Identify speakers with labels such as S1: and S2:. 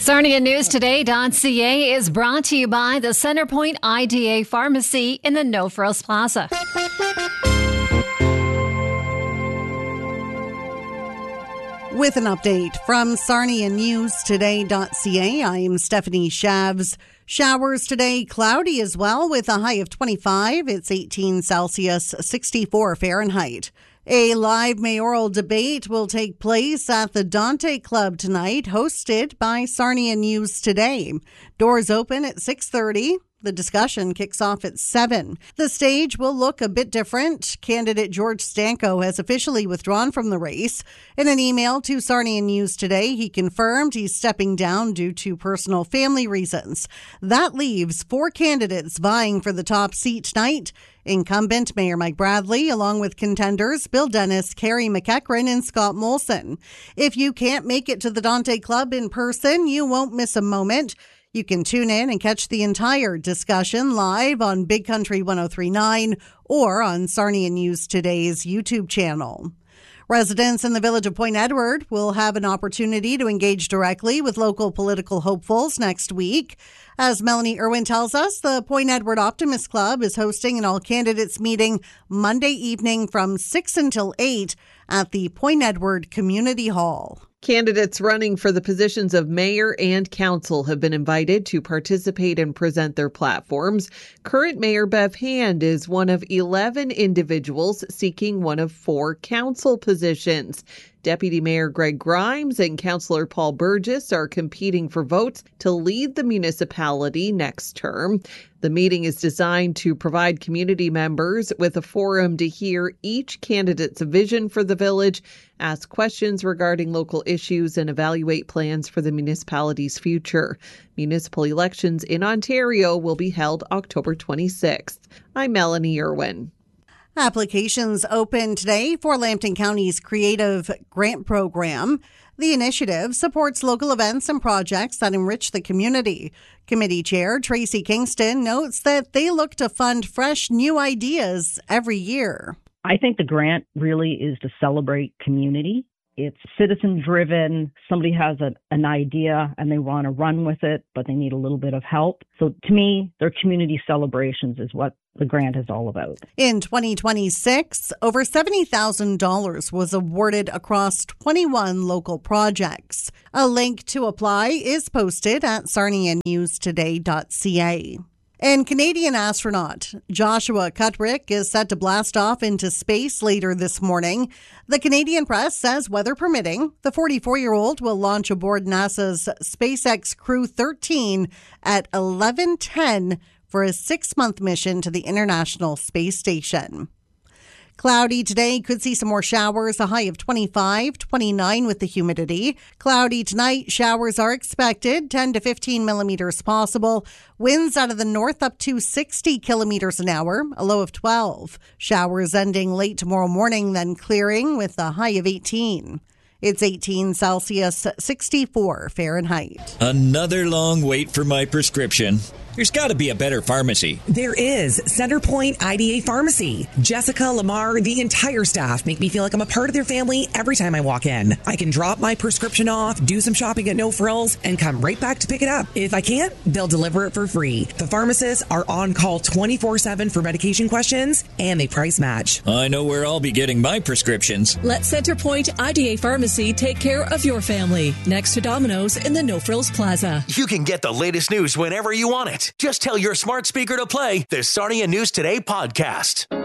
S1: Sarnia News Today.ca is brought to you by the Centerpoint IDA Pharmacy in the No Frills Plaza.
S2: With an update from Sarnia News Today.ca, I'm Stephanie Shavs. Showers today, cloudy as well with a high of 25. It's 18 Celsius, 64 Fahrenheit. A live mayoral debate will take place at the Dante Club tonight, hosted by Sarnia News Today. Doors open at 6:30. The discussion kicks off at 7. The stage will look a bit different. Candidate George Stanko has officially withdrawn from the race. In an email to Sarnia News Today, he confirmed he's stepping down due to personal family reasons. That leaves 4 candidates vying for the top seat tonight. Incumbent Mayor Mike Bradley, along with contenders Bill Dennis, Carrie McEachran, and Scott Molson. If you can't make it to the Dante Club in person, you won't miss a moment. You can tune in and catch the entire discussion live on Big Country 103.9 or on Sarnia News Today's YouTube channel. Residents in the village of Point Edward will have an opportunity to engage directly with local political hopefuls next week. As Melanie Irwin tells us, the Point Edward Optimist Club is hosting an all-candidates meeting Monday evening from 6 until 8 at the Point Edward Community Hall.
S3: Candidates running for the positions of mayor and council have been invited to participate and present their platforms. Current Mayor Bev Hand is one of 11 individuals seeking one of 4 council positions. Deputy Mayor Greg Grimes and Councillor Paul Burgess are competing for votes to lead the municipality next term. The meeting is designed to provide community members with a forum to hear each candidate's vision for the village, ask questions regarding local issues, and evaluate plans for the municipality's future. Municipal elections in Ontario will be held October 26th. I'm Melanie Irwin.
S2: Applications open today for Lambton County's Creative Grant Program. The initiative supports local events and projects that enrich the community. Committee Chair Tracy Kingston notes that they look to fund fresh new ideas every year.
S4: I think the grant really is to celebrate community. It's citizen-driven. Somebody has an idea and they want to run with it, but they need a little bit of help. So to me, their community celebrations is what the grant is all about.
S2: In 2026, over $70,000 was awarded across 21 local projects. A link to apply is posted at sarnianewstoday.ca. And Canadian astronaut Joshua Kutrick is set to blast off into space later this morning. The Canadian press says, weather permitting, the 44-year-old will launch aboard NASA's SpaceX Crew 13 at 11:10 for a 6-month mission to the International Space Station. Cloudy today, could see some more showers, a high of 25, 29 with the humidity. Cloudy tonight, showers are expected, 10 to 15 millimeters possible. Winds out of the north up to 60 kilometers an hour, a low of 12. Showers ending late tomorrow morning, then clearing with a high of 18. It's 18 Celsius, 64 Fahrenheit.
S5: Another long wait for my prescription. There's got to be a better pharmacy.
S6: There is. Centerpoint IDA Pharmacy. Jessica, Lamar, the entire staff make me feel like I'm a part of their family every time I walk in. I can drop my prescription off, do some shopping at No Frills, and come right back to pick it up. If I can't, they'll deliver it for free. The pharmacists are on call 24/7 for medication questions, and they price match.
S5: I know where I'll be getting my prescriptions.
S7: Let Centerpoint IDA Pharmacy take care of your family. Next to Domino's in the No Frills Plaza.
S8: You can get the latest news whenever you want it. Just tell your smart speaker to play the Sarnia News Today podcast.